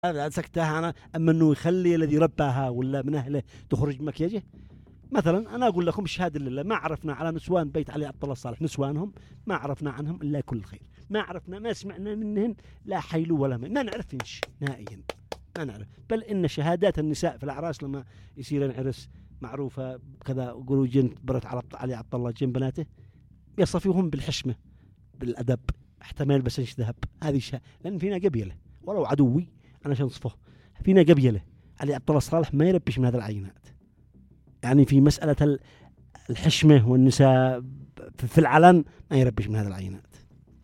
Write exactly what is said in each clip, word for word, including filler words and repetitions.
هذا سكتها أنا، أما أنه يخلي الذي رباها ولا من أهله تخرج مكياجه. مثلا أنا أقول لكم الشهادة لله، ما عرفنا على نسوان بيت علي عبد الله الصالح نسوانهم ما عرفنا عنهم إلا كل خير، ما عرفنا ما سمعنا منهن لا حيلو ولا ما, ما نعرفنش نهائيا، ما نعرف. بل إن شهادات النساء في الأعراس لما يصير عرس معروفة كذا، يقولوا جن برت على علي عبد الله جن بناته، يصفوهم بالحشمة بالأدب، احتمال بس انش ذهب هذه شهادة، لأن فينا قبيلة ولو عدوي أنا شنصفه، فينا قبيلة علي عبد الله الصالح ما يربش من هذه العينات. يعني في مسألة الحشمة والنساء في العلن ما يربش من هذه العينات.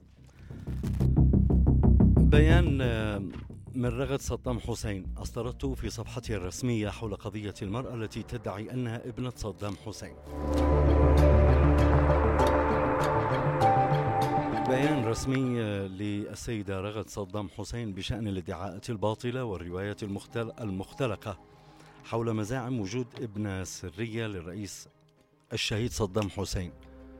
بيان من رغد صدام حسين أصدرته في صفحته الرسمية حول قضية المرأة التي تدعي أنها ابنة صدام حسين. بيان رسمي للسيدة رغد صدام حسين بشأن الادعاءات الباطلة والروايات المختلقة حول مزاعم وجود ابنة سرية للرئيس الشهيد صدام حسين.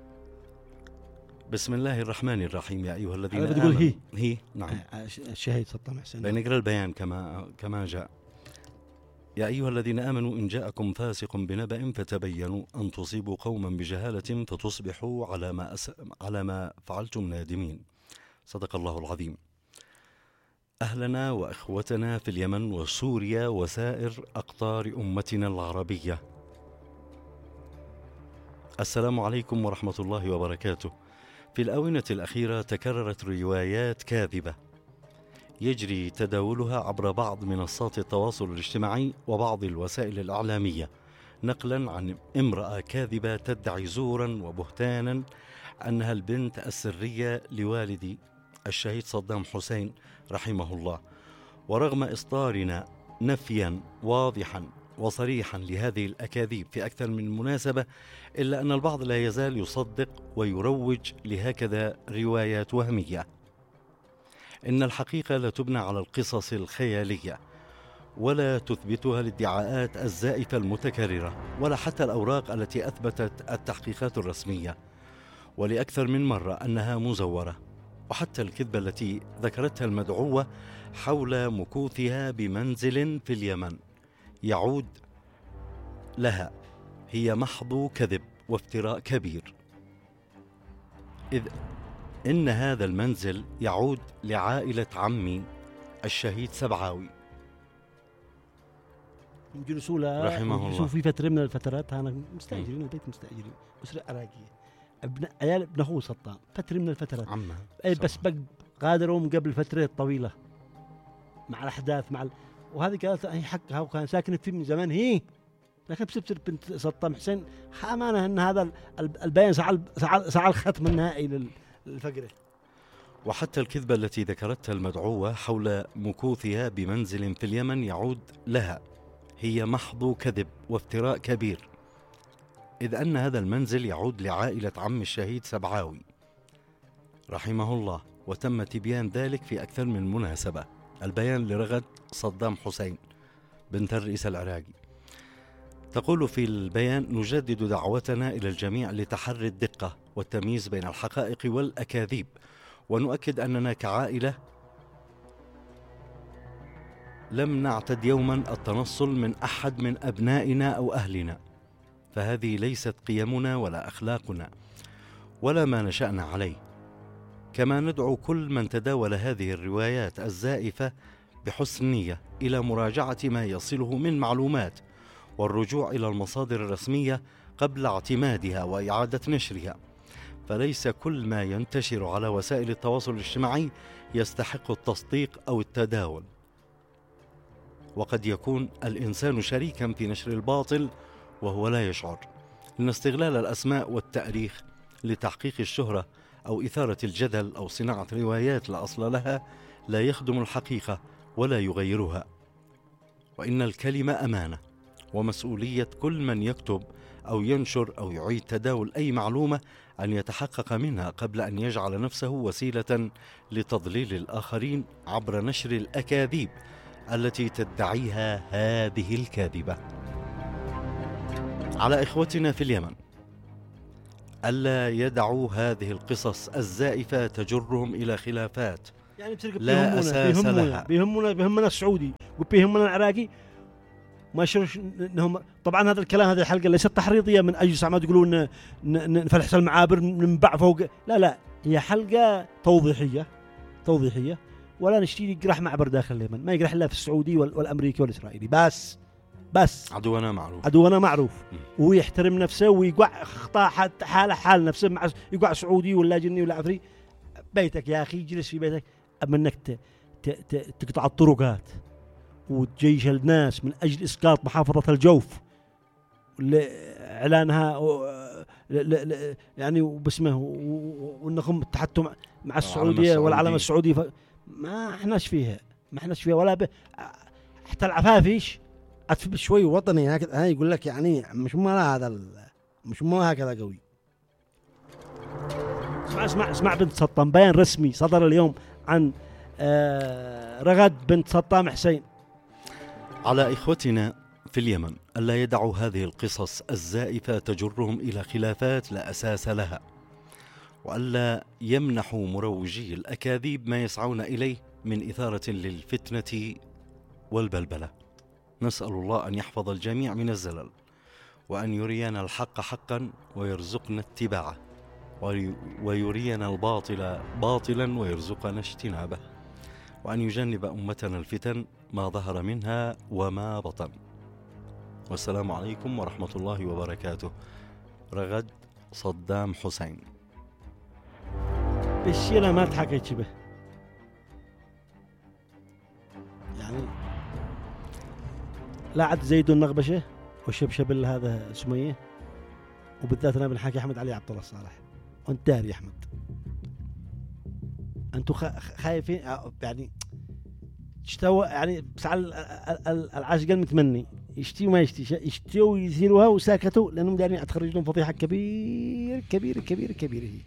بسم الله الرحمن الرحيم. يا أيها الذين آمنوا. بتقول هي هي نعم الشهيد صدام حسين. بنقرأ البيان كما كما جاء. يا أيها الذين آمنوا إن جاءكم فاسق بنبأ فتبينوا أن تصيبوا قوما بجهالة فتصبحوا على ما أس... على ما فعلتم نادمين. صدق الله العظيم. أهلنا وأخوتنا في اليمن وسوريا وسائر أقطار أمتنا العربية، السلام عليكم ورحمة الله وبركاته. في الآونة الأخيرة تكررت روايات كاذبة يجري تداولها عبر بعض منصات التواصل الاجتماعي وبعض الوسائل الإعلامية نقلا عن امرأة كاذبة تدعي زورا وبهتانا أنها البنت السرية لوالدي الشهيد صدام حسين رحمه الله. ورغم إصدارنا نفيا واضحا وصريحا لهذه الأكاذيب في أكثر من مناسبة، إلا أن البعض لا يزال يصدق ويروج لهكذا روايات وهمية. إن الحقيقة لا تبنى على القصص الخيالية ولا تثبتها الادعاءات الزائفة المتكررة ولا حتى الأوراق التي أثبتت التحقيقات الرسمية، ولأكثر من مرة أنها مزورة. وحتى الكذبة التي ذكرتها المدعوة حول مكوثها بمنزل في اليمن يعود لها هي محض كذب وافتراء كبير، إذ إن هذا المنزل يعود لعائلة عمي الشهيد سبعاوي يجلسوا له رحمه الله. في فترة من الفترات أنا مستأجرين البيت، مستأجرين أسرة عراقية، ابن عيال ابن أخوه صدام فترة من الفترات عمها أي بس بق غادرهم قبل فترة طويلة مع الأحداث مع ال... وهذه قالت هي حقها وكان ساكنة فيه من زمان هي، لكن بسبب بنت صدام حسين حامانة أن هذا البيان سعى سعى الختم النهائي للفقرة. وحتى الكذبة التي ذكرتها المدعوة حول مكوثها بمنزل في اليمن يعود لها هي محض كذب وافتراء كبير، إذ أن هذا المنزل يعود لعائلة عم الشهيد سبعاوي رحمه الله، وتم تبيان ذلك في أكثر من مناسبة. البيان لرغد صدام حسين بنت الرئيس العراقي. تقول في البيان: نجدد دعوتنا إلى الجميع لتحري الدقة والتمييز بين الحقائق والأكاذيب، ونؤكد أننا كعائلة لم نعتد يوما التنصل من أحد من أبنائنا أو أهلنا، فهذه ليست قيمنا ولا أخلاقنا ولا ما نشأنا عليه. كما ندعو كل من تداول هذه الروايات الزائفة بحسن نية إلى مراجعة ما يصله من معلومات والرجوع إلى المصادر الرسمية قبل اعتمادها وإعادة نشرها، فليس كل ما ينتشر على وسائل التواصل الاجتماعي يستحق التصديق أو التداول. وقد يكون الإنسان شريكا في نشر الباطل وهو لا يشعر، إن استغلال الأسماء والتاريخ لتحقيق الشهرة أو إثارة الجدل أو صناعة روايات لا أصل لها لا يخدم الحقيقة ولا يغيرها. وإن الكلمة أمانة، ومسؤولية كل من يكتب أو ينشر أو يعيد تداول أي معلومة أن يتحقق منها قبل أن يجعل نفسه وسيلة لتضليل الآخرين عبر نشر الأكاذيب التي تدعيها هذه الكاذبة. على إخوتنا في اليمن ألا يدعوا هذه القصص الزائفة تجرهم إلى خلافات يعني لا أساس بيهمنا لها. بيهمنا بيهمنا السعودي وبيهمنا العراقي ما يشرش انهم. طبعا هذا الكلام هذه الحلقه ليست تحريضيه من اجل ساعات يقولون نفلح المعابر ننبع فوق، لا لا، هي حلقه توضيحيه توضيحيه. ولا نشتري يقرح معبر داخل اليمن، ما يقرح الا في السعودي والامريكي والاسرائيلي بس. بس عدونا معروف، عدونا معروف. ويحترم نفسه ويقع خطا حاله حال نفسه، مع يقع سعودي ولا جني ولا عفري. بيتك يا اخي، جلس في بيتك. اما انك تقطع الطرقات وتجيش الناس من اجل اسقاط محافظه الجوف لاعلانها يعني وباسمه وانكم تحتم مع السعوديه والعلم السعودي، ما احناش فيها ما احناش فيها ولا ب... حتى العفافيش أتف شوي وطني هكذا. هاي يقول لك يعني مش ما هذا ال... مش ما هكذا قوي. اسمع اسمع اسمع بنت سطام، بيان رسمي صدر اليوم عن آه رغد بنت سطام حسين. على إخوتنا في اليمن ألا يدعوا هذه القصص الزائفة تجرهم إلى خلافات لا أساس لها، وألا يمنحوا مروجي الأكاذيب ما يسعون إليه من إثارة للفتنة والبلبلة. نسأل الله أن يحفظ الجميع من الزلل، وأن يرينا الحق حقا ويرزقنا اتباعه، ويرينا الباطل باطلا ويرزقنا اجتنابه، وأن يجنب أمتنا الفتن ما ظهر منها وما بطن. والسلام عليكم ورحمة الله وبركاته. رغد صدام حسين. بالشيء لا ما تحكيت به يعني، لا عد زيد النغبشة وشبشب هذا سمية، وبالذات أنا بنحكي أحمد علي عبد الله الصالح. وأنت داري يا أحمد، أنتوا خايفين يعني تشتوى يعني بسع العاشق المتمني يشتي وما يشتي، يشتوا ويثيروها وساكتوا لأنهم دارين أتخرج لهم فضيحة كبير كبير كبير كبير هي.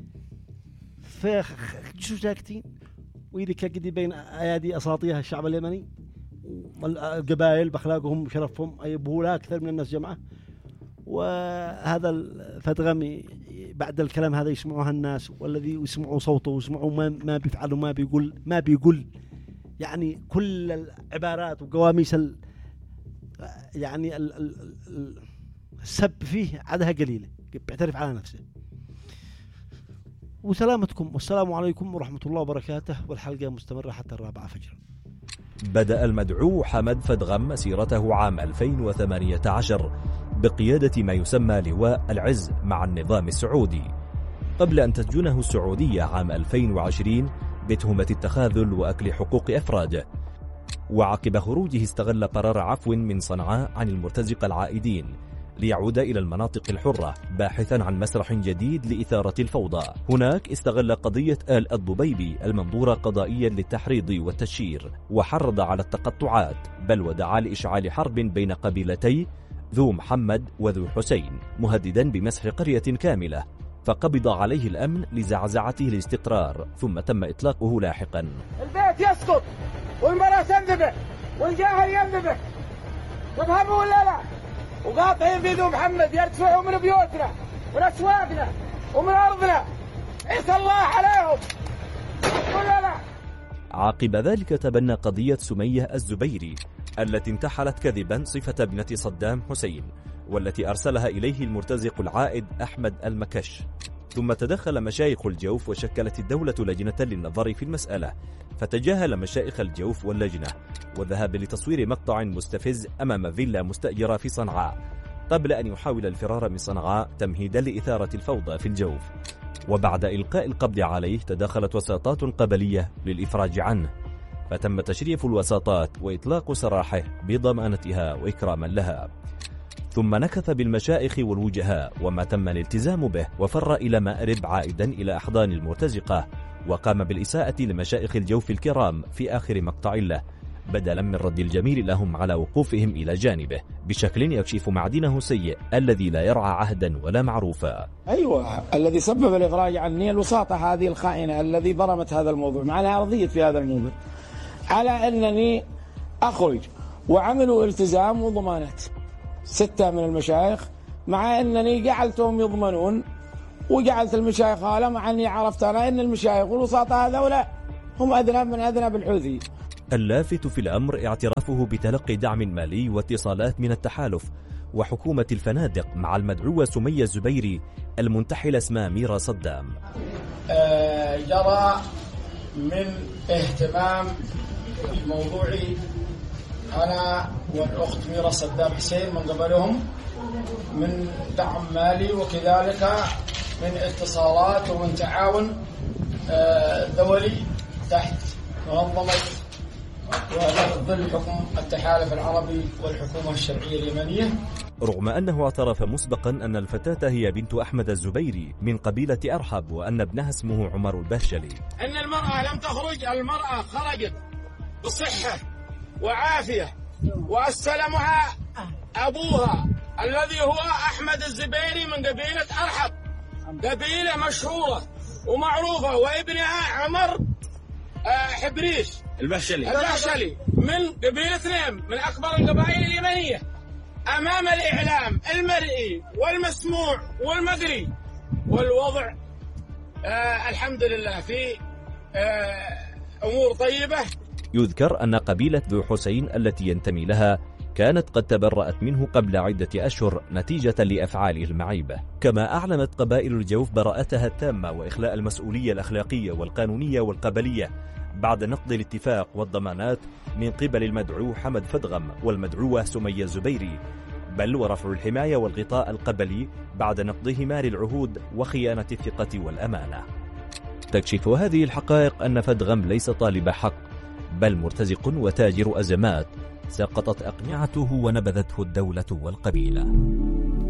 فشو ساكتين وإذا كقدي بين أيادي أساطيها الشعب اليمني والقبائل بأخلاقهم وشرفهم أيبهولها أكثر من الناس جمعة. وهذا الفتغمي بعد الكلام هذا يسمعوها الناس، والذي يسمعوا صوته ويسمعوا ما ما بيفعل وما بيقول ما بيقول يعني كل العبارات وقواميس ال يعني ال ال السب فيه عدها قليلة، بيعترف على نفسه. وسلامتكم والسلام عليكم ورحمة الله وبركاته. والحلقة مستمرة حتى الرابعة فجرا. بدأ المدعو حمد فتغم مسيرته عام ألفين وثمانية عشر بقيادة ما يسمى لواء العز مع النظام السعودي، قبل أن تسجنه السعودية عام ألفين وعشرين بتهمة التخاذل وأكل حقوق أفراده. وعقب خروجه استغل قرار عفو من صنعاء عن المرتزقة العائدين ليعود إلى المناطق الحرة باحثا عن مسرح جديد لإثارة الفوضى. هناك استغل قضية آل الضبيبي المنظورة قضائيا للتحريض والتشهير، وحرض على التقطعات، بل ودعا لإشعال حرب بين قبيلتي ذو محمد وذو حسين، مهددا بمسح قرية كاملة، فقبض عليه الأمن لزعزعته الاستقرار، ثم تم إطلاقه لاحقا. البيت يسقط والمرأة تنذبح والجاهل ينذبح، تفهموا ولا لا؟ وقاطعين في ذو محمد يرتفعوا من بيوتنا ومن أسواقنا ومن أرضنا، عسى الله عليهم ولا لا؟ عقب ذلك تبنى قضية سمية الزبيري التي انتحلت كذبا صفة ابنة صدام حسين، والتي أرسلها إليه المرتزق العائد أحمد المكش. ثم تدخل مشايخ الجوف وشكلت الدولة لجنة للنظر في المسألة، فتجاهل مشايخ الجوف واللجنة وذهب لتصوير مقطع مستفز أمام فيلا مستأجرة في صنعاء قبل أن يحاول الفرار من صنعاء تمهيدا لإثارة الفوضى في الجوف. وبعد إلقاء القبض عليه تدخلت وساطات قبلية للإفراج عنه، فتم تشريف الوساطات وإطلاق سراحه بضمانتها وإكراما لها. ثم نكث بالمشايخ والوجهاء وما تم الالتزام به، وفر إلى مأرب عائدا إلى أحضان المرتزقة، وقام بالإساءة لمشايخ الجوف الكرام في آخر مقطع له، بدلا من رد الجميل لهم على وقوفهم إلى جانبه بشكل يكشف معدنه سيء الذي لا يرعى عهدا ولا معروفا. أيوة، الذي سبب الإخراج عني الوساطة هذه الخائنة الذي برمت هذا الموضوع مع أنها رضيت في هذا الموضوع على أنني أخرج، وعملوا التزام وضمانات ستة من المشايخ، مع أنني جعلتهم يضمنون وجعلت المشايخ هذا، مع أني عرفت أنا أن المشايخ والوساطة هذولا هم أذنب من أذنب الحوثي. اللافت في الأمر اعترافه بتلقي دعم مالي واتصالات من التحالف وحكومة الفنادق مع المدعوة سمية الزبيري المنتحلة اسمها ميرا صدام. آه جرى من اهتمام موضوعي أنا والأخت ميرا صدام حسين من قبلهم من دعم مالي وكذلك من اتصالات ومن تعاون آه دولي تحت منظمة وظل حكم التحالف العربي والحكومة الشرعية اليمنية. رغم أنه اعترف مسبقا أن الفتاة هي بنت أحمد الزبيري من قبيلة أرحب وأن ابنها اسمه عمر البهشلي. أن المرأة لم تخرج، المرأة خرجت بصحة وعافية واستلمها أبوها الذي هو أحمد الزبيري من قبيلة أرحب، قبيلة مشهورة ومعروفة، وابنها عمر حبريش البهشلي البهشلي من قبيلة نيم من أكبر القبائل اليمنية. أمام الإعلام المرئي والمسموع والمقري والوضع آه الحمد لله في آه أمور طيبة. يذكر أن قبيلة ذو حسين التي ينتمي لها كانت قد تبرأت منه قبل عدة أشهر نتيجة لأفعاله المعيبة. كما أعلنت قبائل الجوف براءتها التامة وإخلاء المسؤولية الأخلاقية والقانونية والقبلية بعد نقض الاتفاق والضمانات من قبل المدعو حمد فدغم والمدعوة سمية الزبيري، بل ورفع الحماية والغطاء القبلي بعد نقضهما للعهود وخيانة الثقة والأمانة. تكشف هذه الحقائق أن فدغم ليس طالب حق، بل مرتزق وتاجر أزمات سقطت أقنعته ونبذته الدولة والقبيلة.